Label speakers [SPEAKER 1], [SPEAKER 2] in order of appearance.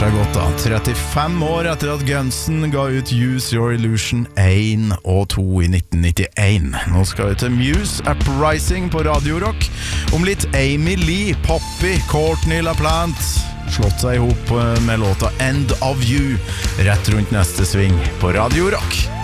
[SPEAKER 1] seg godt da. 35 år etter at Gunsen ga ut Use Your Illusion 1 og 2 i 1991. Nå skal vi til Muse Uprising på Radio Rock. Om litt Amy Lee, Poppy, Courtney LaPlante slått seg ihop med låta End of You rett rundt neste sving på Radio Rock.